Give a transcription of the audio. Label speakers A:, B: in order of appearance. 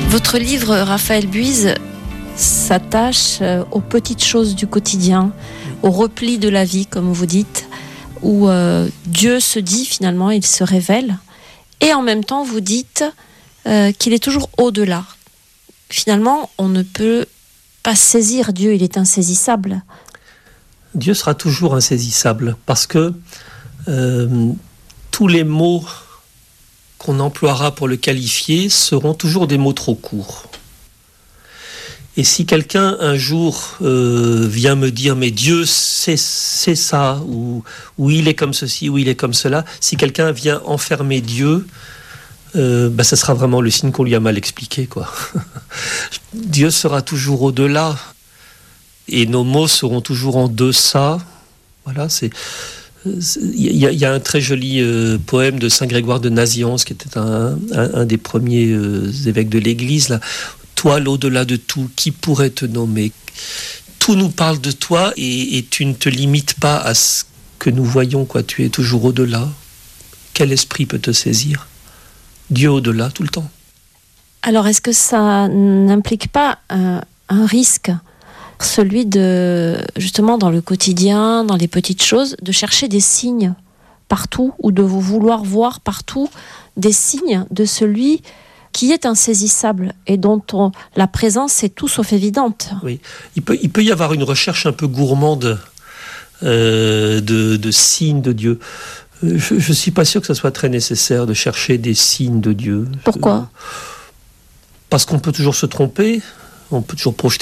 A: Votre livre, Raphaël Buise, s'attache aux petites choses du quotidien, au repli de la vie, comme vous dites, où Dieu se dit finalement, il se révèle, et en même temps vous dites qu'il est toujours au-delà. Finalement, on ne peut pas saisir Dieu, il est insaisissable.
B: Dieu sera toujours insaisissable, parce que tous les mots qu'on emploiera pour le qualifier seront toujours des mots trop courts. Et si quelqu'un un jour vient me dire mais Dieu c'est ça, ou il est comme ceci, ou il est comme cela, si quelqu'un vient enfermer Dieu, ça sera vraiment le signe qu'on lui a mal expliqué, quoi. Dieu sera toujours au-delà, et nos mots seront toujours en deçà. Voilà, il y a un très joli poème de Saint Grégoire de Nazianze, qui était un des premiers évêques de l'Église, là. Toi, l'au-delà de tout, qui pourrait te nommer? Tout nous parle de toi, et tu ne te limites pas à ce que nous voyons, quoi. Tu es toujours au-delà. Quel esprit peut te saisir? Dieu au-delà, tout le temps.
A: Alors, est-ce que ça n'implique pas un risque, celui de, justement, dans le quotidien, dans les petites choses, de chercher des signes partout, ou de vouloir voir partout des signes de celui qui est insaisissable et dont la présence est tout sauf évidente?
B: Oui, il peut y avoir une recherche un peu gourmande de signes de Dieu. Je ne suis pas sûr que ce soit très nécessaire de chercher des signes de Dieu.
A: Pourquoi?
B: Parce qu'on peut toujours se tromper, on peut toujours projeter